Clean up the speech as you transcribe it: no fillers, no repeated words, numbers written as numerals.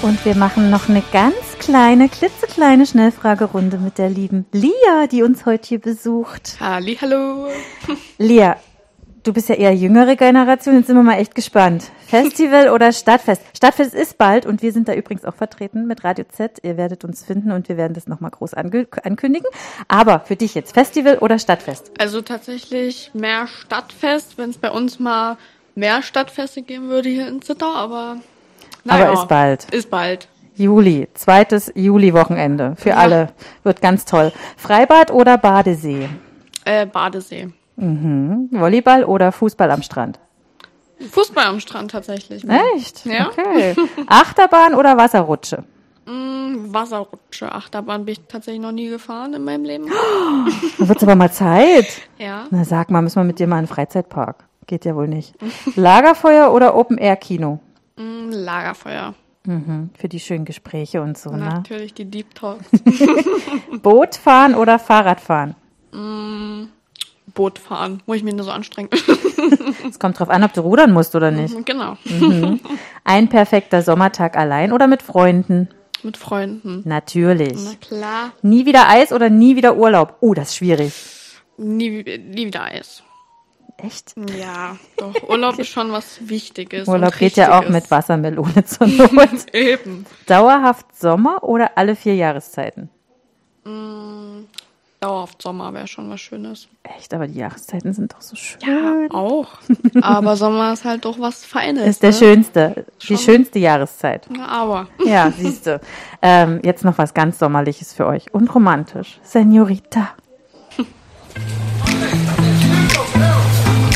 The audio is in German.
Und wir machen noch eine ganz kleine, klitzekleine Schnellfragerunde mit der lieben Lia, die uns heute hier besucht. Hallihallo. Lia, du bist ja eher jüngere Generation, jetzt sind wir mal echt gespannt. Festival oder Stadtfest? Stadtfest ist bald und wir sind da übrigens auch vertreten mit Radio Z. Ihr werdet uns finden und wir werden das nochmal groß ankündigen. Aber für dich jetzt, Festival oder Stadtfest? Also tatsächlich mehr Stadtfest, wenn es bei uns mal mehr Stadtfeste geben würde hier in Zittau, aber naja. Aber ist bald. Ist bald. Juli, zweites Juli-Wochenende für alle. Wird ganz toll. Freibad oder Badesee? Badesee. Volleyball oder Fußball am Strand? Fußball am Strand tatsächlich. Echt? Ja. Okay. Achterbahn oder Wasserrutsche? Wasserrutsche, Achterbahn bin ich tatsächlich noch nie gefahren in meinem Leben. Da wird's aber mal Zeit. Ja. Na sag mal, müssen wir mit dir mal in den Freizeitpark? Geht ja wohl nicht. Lagerfeuer oder Open-Air-Kino? Lagerfeuer. Für die schönen Gespräche und so, ne? Natürlich die Deep Talks. Boot fahren oder Fahrrad fahren? Boot fahren, wo ich mich nur so anstrengen. Es kommt drauf an, ob du rudern musst oder nicht. Genau. Ein perfekter Sommertag allein oder mit Freunden? Mit Freunden. Natürlich. Na klar. Nie wieder Eis oder nie wieder Urlaub? Oh, das ist schwierig. Nie wieder Eis. Echt? Ja, doch. Urlaub ist schon was Wichtiges. Urlaub und geht ja auch Richtiges. mit Wassermelone zur Not. Eben. Dauerhaft Sommer oder alle 4 Jahreszeiten? Dauerhaft Sommer wäre schon was Schönes. Echt, aber die Jahreszeiten sind doch so schön. Ja, auch. Aber Sommer ist halt doch was Feines. Ist der schönste, die Schon. schönste Jahreszeit. Ja, aber. Ja, siehste. Jetzt noch was ganz Sommerliches für euch und romantisch. Senorita.